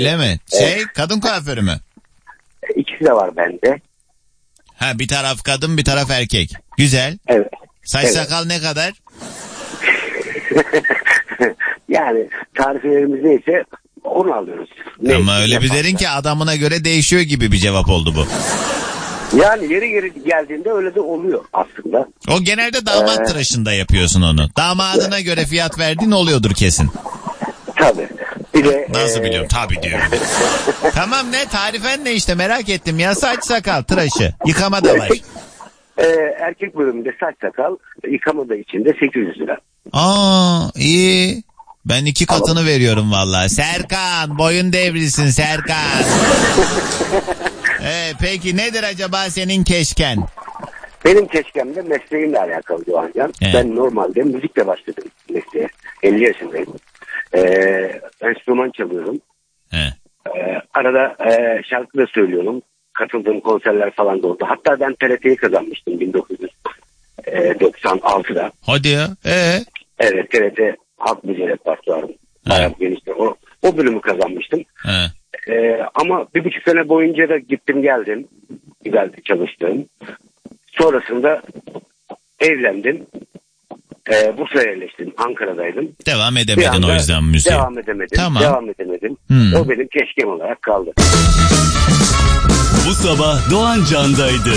Öyle mi? Kadın kuaförü mü? İkisi de var bende. Ha, bir taraf kadın bir taraf erkek. Güzel. Evet. Saç sakal ne kadar? Yani tariflerimiz neyse onu alıyoruz. Ama öyle bir derin ki adamına göre değişiyor gibi bir cevap oldu bu. Yani yeri geldiğinde öyle de oluyor aslında. O genelde damat tıraşında yapıyorsun onu. Damadına göre fiyat verdiğin oluyordur kesin. Tabii. Bir de, nasıl biliyorum? Tabii diyorum. Tamam, ne tarifen ne işte, merak ettim ya. Saç sakal tıraşı. Yıkama da var. Erkek bölümünde saç sakal, yıkama da içinde 800 lira. Aa, iyi. Ben 2 katını veriyorum vallahi. Serkan, boyun devrilsin Serkan. Peki nedir acaba senin keşken? Benim keşkem de mesleğimle alakalı Doğancan. Evet. Ben normalde müzikle başladım mesleğe. 50 yaşındayım. Enstrüman çalıyorum. Arada şarkı da söylüyorum. Katıldığım konserler falan da oldu. Hatta ben TRT'yi kazanmıştım 1996'da. Hadi ya. Evet, TRT Halk Müziği Repertuarı. Bayağı genişti. O bölümü kazanmıştım. Ama 1,5 sene boyunca da gittim geldim. Güzel çalıştım. Sonrasında evlendim. Bursa'ya yerleştim. Ankara'daydım. Devam edemedin o yüzden müziğe. Devam edemedim. Tamam. Devam edemedim. O benim keşkem olarak kaldı. Bu sabah Doğan Can'daydı.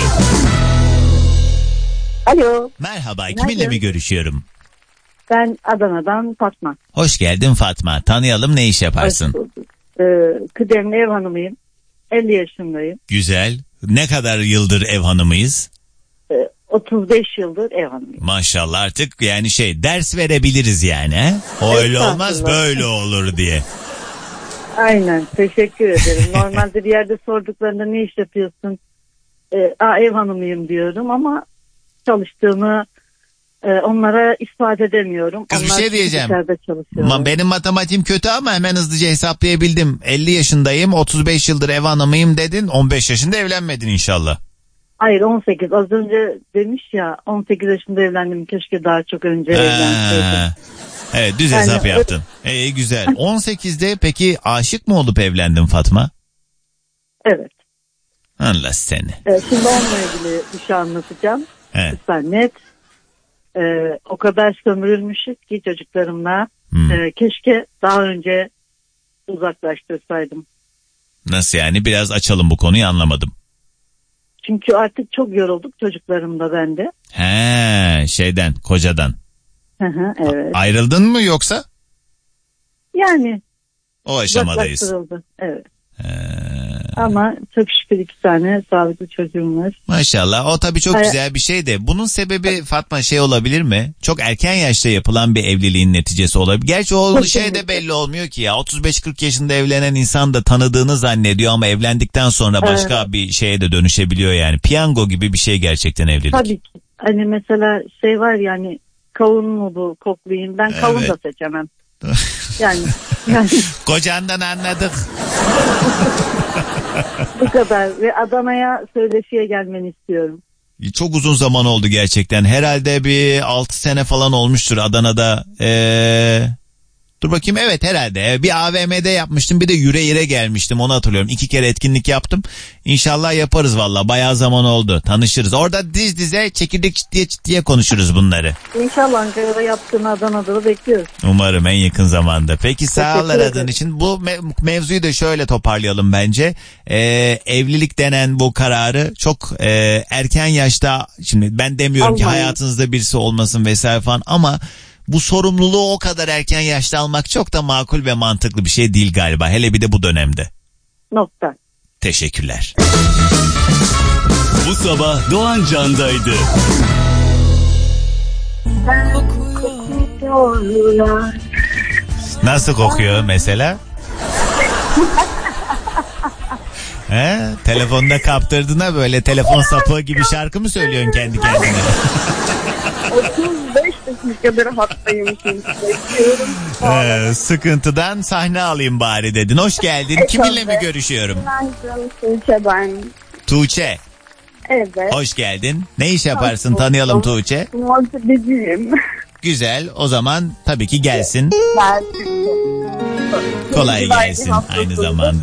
Alo. Merhaba. Kiminle mi görüşüyorum? Ben Adana'dan Fatma. Hoş geldin Fatma. Tanıyalım, ne iş yaparsın? Kıdemli ev hanımıyım. 50 yaşındayım. Güzel. Ne kadar yıldır ev hanımıyız? 35 yıldır ev hanımıyım. Maşallah, artık yani ders verebiliriz yani. He? O öyle olmaz böyle olur diye. Aynen, teşekkür ederim. Normalde bir yerde sorduklarında ne iş yapıyorsun? Ev hanımıyım diyorum ama çalıştığımı onlara ispat edemiyorum. Kız, bir şey diyeceğim. Benim benim matematiğim kötü ama hemen hızlıca hesaplayabildim. 50 yaşındayım, 35 yıldır ev hanımıyım dedin. 15 yaşında evlenmedin inşallah. Hayır, 18. Az önce demiş ya, 18 yaşında evlendim. Keşke daha çok önce evlenseydim. Evet, düz hesap yaptın. Güzel. 18'de peki aşık mı olup evlendin Fatma? Evet. Allah seni. Şimdi onunla ilgili bir şey anlatacağım. Evet. Net. O kadar sömürülmüşüz ki çocuklarımla. Keşke daha önce uzaklaştırsaydım. Nasıl yani? Biraz açalım bu konuyu, anlamadım. Çünkü artık çok yorulduk, çocuklarım da ben de. Kocadan. Evet. Ayrıldın mı yoksa? Yani. O aşamadayız. Evet. Ama çok şükür 2 tane sağlıklı çocuğum var. Maşallah, o tabii çok güzel bir şey de. Bunun sebebi Fatma olabilir mi? Çok erken yaşta yapılan bir evliliğin neticesi olabilir. Gerçi o de belli olmuyor ki ya. 35-40 yaşında evlenen insan da tanıdığını zannediyor ama evlendikten sonra başka bir şeye de dönüşebiliyor yani. Piyango gibi bir şey gerçekten evlilik. Tabii ki. Hani mesela var yani, kavun mu bu, koklayayım. Ben kavun da seçemem. Yani. Kocandan anladık. Bu kadar. Ve Adana'ya söyleşiye gelmeni istiyorum. Çok uzun zaman oldu gerçekten. Herhalde bir 6 sene falan olmuştur Adana'da. Dur bakayım, evet herhalde. Bir AVM'de yapmıştım, bir de Yüreğir'e gelmiştim, onu hatırlıyorum. 2 kere etkinlik yaptım. İnşallah yaparız valla, bayağı zaman oldu. Tanışırız. Orada diz dize çekirdek çıtlıya konuşuruz bunları. İnşallah Ankara'da yaptığını Adana'da da bekliyoruz. Umarım en yakın zamanda. Peki, sağ ol aradığın için. Bu mevzuyu da şöyle toparlayalım bence. Evlilik denen bu kararı çok erken yaşta, şimdi ben demiyorum ki hayatınızda birisi olmasın vesaire falan, ama bu sorumluluğu o kadar erken yaşta almak çok da makul ve mantıklı bir şey değil galiba. Hele bir de bu dönemde. Nokta. Teşekkürler. Bu sabah Doğan Can'daydı. Nasıl kokuyor mesela? Telefonda kaptırdığına böyle telefon sapığı gibi şarkı mı söylüyorsun kendi kendine? 35 dakikadır hattayım çünkü bekliyorum. Sıkıntıdan sahne alayım bari dedin. Hoş geldin. Kiminle mi görüşüyorum? Tuğçe ben. Tuğçe. Evet. Hoş geldin. Ne iş yaparsın? Tanıyalım Tuğçe. Muhasebeciyim. Güzel. O zaman tabii ki gelsin. Kolay gelsin aynı zamanda.